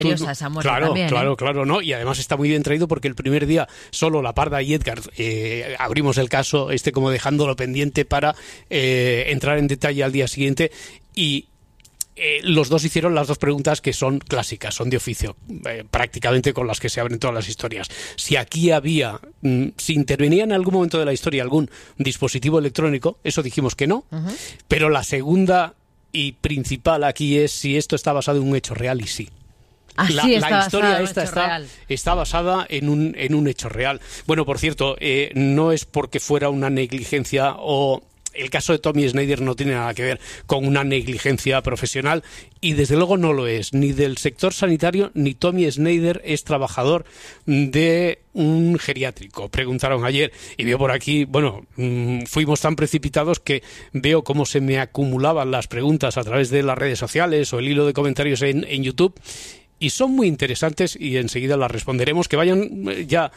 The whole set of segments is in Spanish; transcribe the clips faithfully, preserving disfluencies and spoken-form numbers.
misteriosa esa muerte claro, también. Claro, ¿eh? claro, ¿no? Y además está muy bien traído porque el primer día solo la Parda y Edgar eh, abrimos el caso, este como dejándolo pendiente para eh, entrar en detalle al día siguiente, y Eh, los dos hicieron las dos preguntas que son clásicas, son de oficio, eh, prácticamente con las que se abren todas las historias. Si aquí había, mm, si intervenía en algún momento de la historia algún dispositivo electrónico, eso dijimos que no, uh-huh. Pero la segunda y principal aquí es si esto está basado en un hecho real, y sí. Ah, la, sí, la historia esta está, está basada en un, en un hecho real. Bueno, por cierto, eh, no es porque fuera una negligencia o... El caso de Tommy Snyder no tiene nada que ver con una negligencia profesional, y desde luego no lo es, ni del sector sanitario, ni Tommy Snyder es trabajador de un geriátrico. Preguntaron ayer y veo por aquí, bueno, mmm, fuimos tan precipitados que veo cómo se me acumulaban las preguntas a través de las redes sociales o el hilo de comentarios en, en YouTube. Y son muy interesantes y enseguida las responderemos. Que vayan ya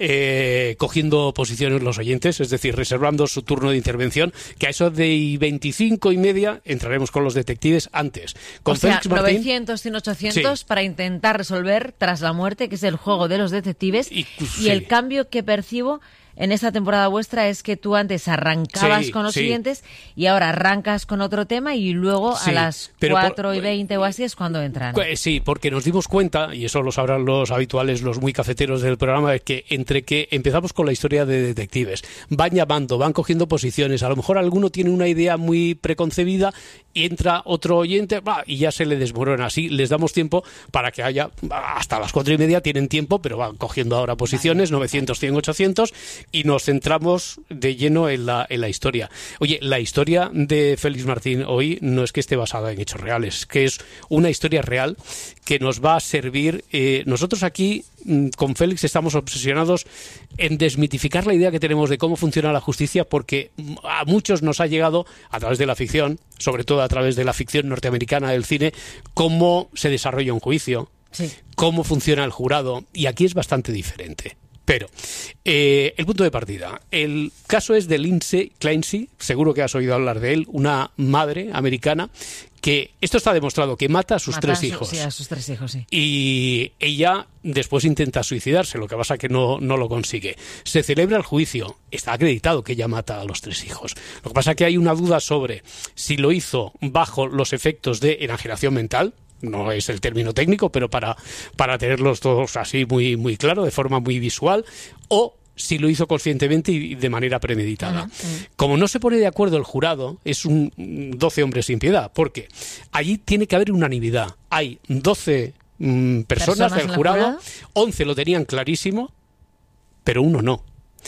eh, cogiendo posiciones los oyentes, es decir, reservando su turno de intervención, que a eso de veinticinco y media entraremos con los detectives antes. Con o sea, Félix Martín, novecientos, cien, ochocientos sí. Para intentar resolver Tras la muerte, que es el juego de los detectives. Y, y sí. el cambio que percibo en esta temporada vuestra es que tú antes arrancabas sí, con los sí. siguientes y ahora arrancas con otro tema y luego sí, a las cuatro y veinte o así es cuando entran. Sí, porque nos dimos cuenta, y eso lo sabrán los habituales, los muy cafeteros del programa, es que entre que empezamos con la historia de detectives, van llamando, van cogiendo posiciones, a lo mejor alguno tiene una idea muy preconcebida y entra otro oyente bah, y ya se le desmorona. Así les damos tiempo para que haya, hasta las cuatro y media tienen tiempo, pero van cogiendo ahora posiciones, vale. novecientos, cien, ochocientos, y nos centramos de lleno en la, en la historia. Oye, la historia de Félix Martín hoy no es que esté basada en hechos reales, es que es una historia real que nos va a servir. Eh, nosotros aquí con Félix estamos obsesionados en desmitificar la idea que tenemos de cómo funciona la justicia, porque a muchos nos ha llegado a través de la ficción, sobre todo a través de la ficción norteamericana del cine, cómo se desarrolla un juicio, sí. cómo funciona el jurado, y aquí es bastante diferente. Pero, eh, el punto de partida. El caso es de Lindsay Clancy, seguro que has oído hablar de él, una madre americana que, esto está demostrado, que mata a sus mata tres a su, hijos. Sí, a sus tres hijos, sí. Y ella después intenta suicidarse, lo que pasa que no, no lo consigue. Se celebra el juicio, está acreditado que ella mata a los tres hijos. Lo que pasa que hay una duda sobre si lo hizo bajo los efectos de enajenación mental. No es el término técnico, pero para, para tenerlos todos así muy, muy claro, de forma muy visual, o si lo hizo conscientemente y de manera premeditada. Uh-huh. Como no se pone de acuerdo el jurado, es un doce hombres sin piedad, porque allí tiene que haber unanimidad. Hay doce mm, personas, personas del jurado, jurado, once lo tenían clarísimo, pero uno no.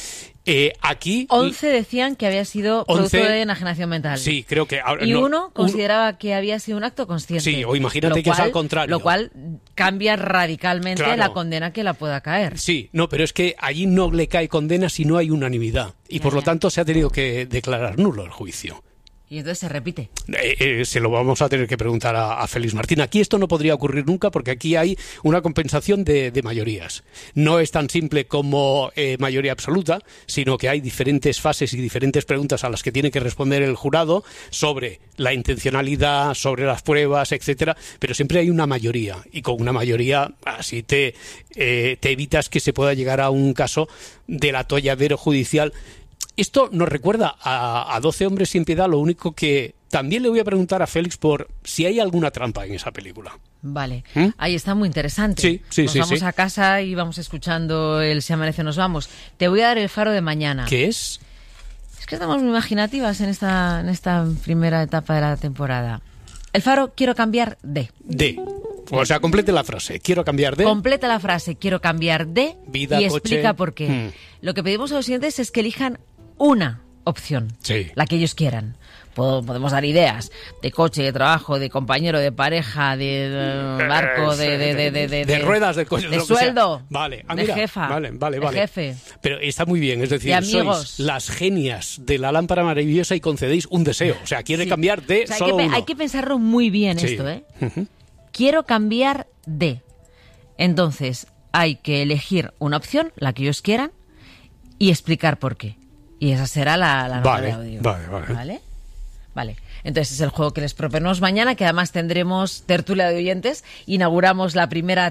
Eh, aquí once decían que había sido producto once, de enajenación mental. Sí, creo que ahora, y no, uno consideraba un, que había sido un acto consciente. Sí, o imagínate que cual, es al contrario. Lo cual cambia radicalmente claro. la condena que la pueda caer. Sí, no, pero es que allí no le cae condena si no hay unanimidad. Y ya, por ya. lo tanto se ha tenido que declarar nulo el juicio. Y entonces se repite. Eh, eh, se lo vamos a tener que preguntar a, a Félix Martín. Aquí esto no podría ocurrir nunca porque aquí hay una compensación de, de mayorías. No es tan simple como eh, mayoría absoluta, sino que hay diferentes fases y diferentes preguntas a las que tiene que responder el jurado sobre la intencionalidad, sobre las pruebas, etcétera. Pero siempre hay una mayoría y con una mayoría así te, eh, te evitas que se pueda llegar a un caso del atolladero judicial. Esto nos recuerda a, a doce hombres sin piedad, lo único que también le voy a preguntar a Félix por si hay alguna trampa en esa película. Vale, ¿Mm? Ahí está muy interesante. Sí, sí, nos sí, vamos sí. a casa y vamos escuchando el Si amanece nos vamos. Te voy a dar el faro de mañana. ¿Qué es? Es que estamos muy imaginativas en esta, en esta primera etapa de la temporada. El faro, quiero cambiar de. De. O sea, complete la frase. Quiero cambiar de. Completa la frase. Quiero cambiar de. Vida, y coche. Explica por qué. Hmm. Lo que pedimos a los siguientes es que elijan una opción. Sí. La que ellos quieran. Podemos dar ideas de coche, de trabajo, de compañero, de pareja, de, de barco, de de, de, de, de, de ruedas, de coche, de sueldo, vale. Ah, de mira. jefa, vale, vale, de vale. jefe. Pero está muy bien, es decir, de amigos. Sois las genias de la lámpara maravillosa y concedéis un deseo. O sea, quiere sí. cambiar de o sea, solo hay que, uno. Hay que pensarlo muy bien sí. esto, ¿eh? Uh-huh. Quiero cambiar de. Entonces, hay que elegir una opción, la que ellos quieran, y explicar por qué. Y esa será la, la nota vale, de audio. Vale, vale. ¿Vale? Vale, entonces es el juego que les proponemos mañana, que además tendremos tertulia de oyentes. Inauguramos la primera